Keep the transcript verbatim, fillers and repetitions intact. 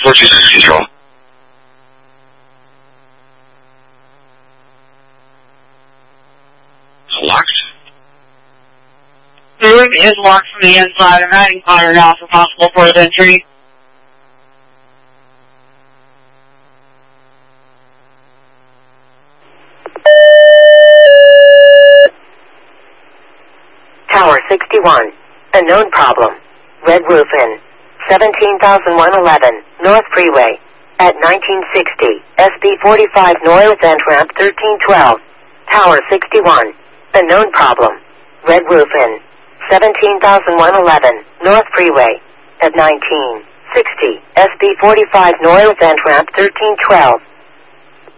Vortex control. Locked. The room is locked from the inside. I'm adding fire now for possible port entry. Tower sixty-one. Unknown problem. Red roof in. seventeen thousand one hundred eleven North Freeway. At nineteen sixty. S B forty-five North End Ramp thirteen twelve. Tower sixty-one. Unknown problem. Red roof in. seventeen thousand one hundred eleven North Freeway. At nineteen sixty. S B forty-five North End Ramp thirteen twelve.